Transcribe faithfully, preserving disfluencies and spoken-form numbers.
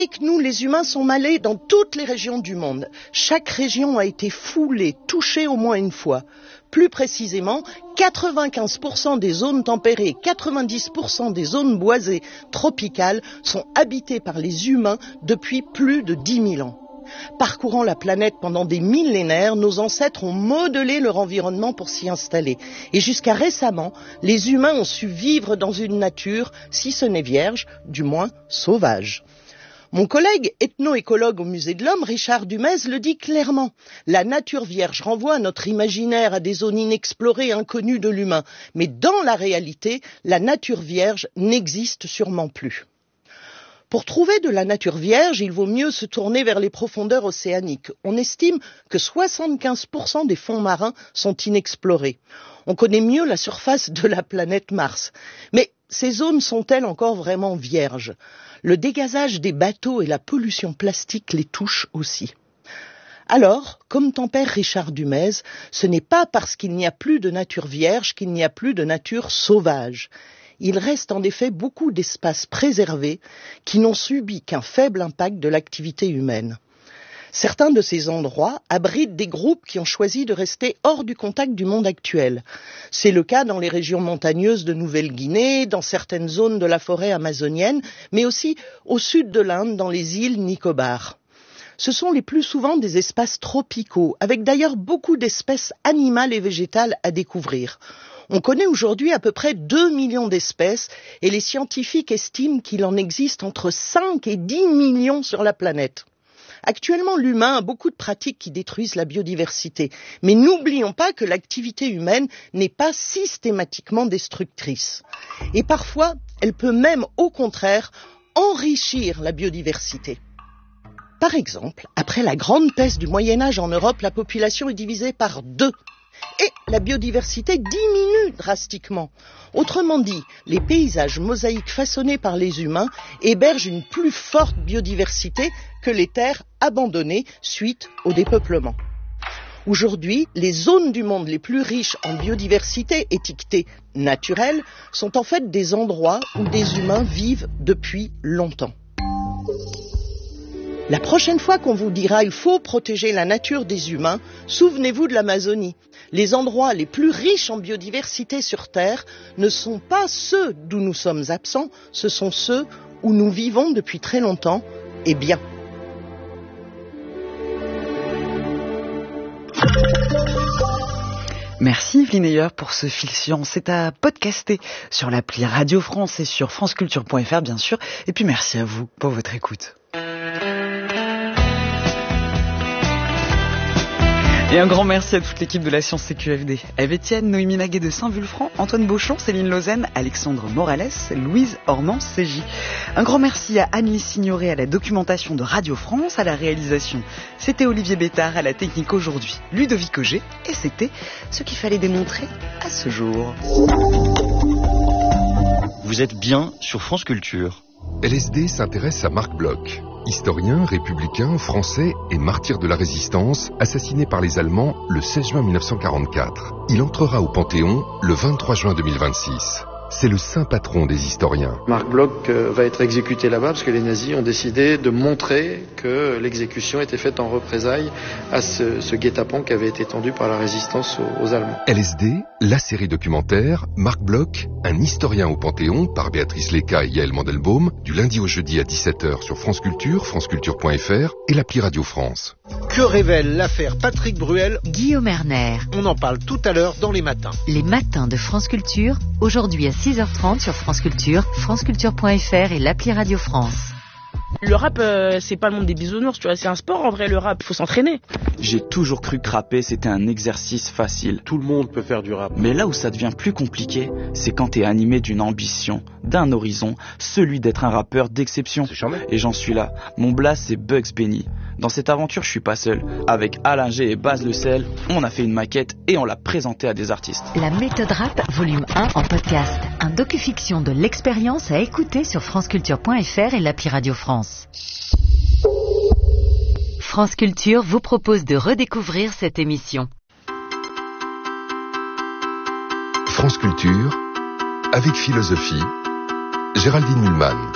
Nous, les humains, sommes allés dans toutes les régions du monde. Chaque région a été foulée, touchée au moins une fois. Plus précisément, quatre-vingt-quinze pour cent des zones tempérées, quatre-vingt-dix pour cent des zones boisées tropicales sont habitées par les humains depuis plus de dix mille ans. Parcourant la planète pendant des millénaires, nos ancêtres ont modelé leur environnement pour s'y installer. Et jusqu'à récemment, les humains ont su vivre dans une nature, si ce n'est vierge, du moins sauvage. Mon collègue ethno-écologue au Musée de l'Homme, Richard Dumez, le dit clairement. La nature vierge renvoie notre imaginaire à des zones inexplorées, inconnues de l'humain. Mais dans la réalité, la nature vierge n'existe sûrement plus. Pour trouver de la nature vierge, il vaut mieux se tourner vers les profondeurs océaniques. On estime que soixante-quinze pour cent des fonds marins sont inexplorés. On connaît mieux la surface de la planète Mars. Mais ces zones sont-elles encore vraiment vierges ? Le dégazage des bateaux et la pollution plastique les touchent aussi. Alors, comme tempère Richard Dumez, ce n'est pas parce qu'il n'y a plus de nature vierge qu'il n'y a plus de nature sauvage. Il reste en effet beaucoup d'espaces préservés qui n'ont subi qu'un faible impact de l'activité humaine. Certains de ces endroits abritent des groupes qui ont choisi de rester hors du contact du monde actuel. C'est le cas dans les régions montagneuses de Nouvelle-Guinée, dans certaines zones de la forêt amazonienne, mais aussi au sud de l'Inde, dans les îles Nicobar. Ce sont les plus souvent des espaces tropicaux, avec d'ailleurs beaucoup d'espèces animales et végétales à découvrir. On connaît aujourd'hui à peu près deux millions d'espèces et les scientifiques estiment qu'il en existe entre cinq et dix millions sur la planète. Actuellement, l'humain a beaucoup de pratiques qui détruisent la biodiversité. Mais n'oublions pas que l'activité humaine n'est pas systématiquement destructrice. Et parfois, elle peut même, au contraire, enrichir la biodiversité. Par exemple, après la grande peste du Moyen-Âge en Europe, la population est divisée par deux. Et la biodiversité diminue drastiquement. Autrement dit, les paysages mosaïques façonnés par les humains hébergent une plus forte biodiversité que les terres abandonnées suite au dépeuplement. Aujourd'hui, les zones du monde les plus riches en biodiversité étiquetées naturelles sont en fait des endroits où des humains vivent depuis longtemps. La prochaine fois qu'on vous dira « il faut protéger la nature des humains », souvenez-vous de l'Amazonie. Les endroits les plus riches en biodiversité sur Terre ne sont pas ceux d'où nous sommes absents, ce sont ceux où nous vivons depuis très longtemps et bien. Merci Evelyne Ayer pour ce fil science. C'est à podcaster sur l'appli Radio France et sur franceculture point f r bien sûr. Et puis merci à vous pour votre écoute. Et un grand merci à toute l'équipe de la Science C Q F D. Ève Etienne, Noémie Naguet de Saint-Vulfranc, Antoine Beauchamp, Céline Lausanne, Alexandre Morales, Louise Ornans-C J. Un grand merci à Anne-Lise Signoret à la documentation de Radio France, à la réalisation. C'était Olivier Bétard, à la technique aujourd'hui, Ludovic Auger. Et c'était ce qu'il fallait démontrer à ce jour. Vous êtes bien sur France Culture. L S D s'intéresse à Marc Bloch. Historien, républicain, français et martyr de la résistance, assassiné par les Allemands le seize juin mille neuf cent quarante-quatre. Il entrera au Panthéon le vingt-trois juin deux mille vingt-six. C'est le saint patron des historiens. Marc Bloch va être exécuté là-bas parce que les nazis ont décidé de montrer que l'exécution était faite en représailles à ce, ce guet-apens qui avait été tendu par la résistance aux, aux Allemands. L S D, la série documentaire, Marc Bloch, un historien au Panthéon, par Béatrice Léca et Yael Mandelbaum, du lundi au jeudi à dix-sept heures sur France Culture, franceculture point f r et l'appli Radio France. Que révèle l'affaire Patrick Bruel ? Guillaume Erner. On en parle tout à l'heure dans les matins. Les matins de France Culture, aujourd'hui à six heures trente sur France Culture, franceculture point f r et l'appli Radio France. Le rap, euh, c'est pas le monde des bisounours, tu vois, c'est un sport en vrai, le rap, faut s'entraîner. J'ai toujours cru que rapper, c'était un exercice facile. Tout le monde peut faire du rap. Mais là où ça devient plus compliqué, c'est quand t'es animé d'une ambition, d'un horizon, celui d'être un rappeur d'exception. C'est charmant. Et j'en suis là. Mon blast, c'est Bugs Benny. Dans cette aventure, je suis pas seul. Avec Alain G et Baz Le Sel, on a fait une maquette et on l'a présentée à des artistes. La méthode rap, volume un en podcast. Un docu-fiction de l'expérience à écouter sur franceculture point f r et l'appli Radio France. France Culture vous propose de redécouvrir cette émission. France Culture, avec philosophie, Géraldine Mühlmann.